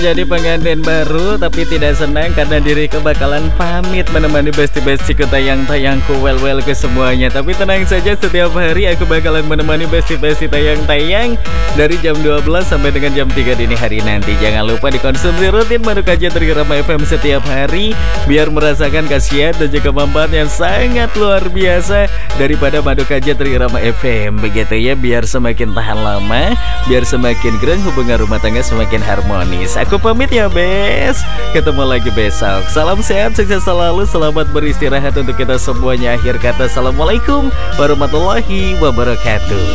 Jadi pengantin baru tapi tidak senang karena diriku bakalan pamit menemani besti-besti ke tayang-tayangku. Well ke semuanya. Tapi tenang saja, setiap hari aku bakalan menemani besti-besti tayang-tayang dari jam 12 sampai dengan jam 3 dini hari nanti. Jangan lupa dikonsumsi rutin Madu Kaja Trirama FM setiap hari biar merasakan khasiat dan juga manfaat yang sangat luar biasa daripada Madu Kaja Trirama FM. Begitu ya, biar semakin tahan lama, biar semakin keren, hubungan rumah tangga semakin harmonis. Aku pamit ya bes, ketemu lagi besok. Salam sehat, sukses selalu, selamat beristirahat untuk kita semuanya. Akhir kata, assalamualaikum warahmatullahi wabarakatuh.